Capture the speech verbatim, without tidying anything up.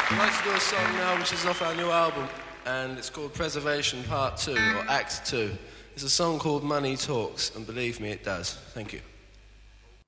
I'd like to do a song now which is off our new album, and it's called Preservation Part two, or Act two. It's a song called Money Talks, and believe me, it does. Thank you.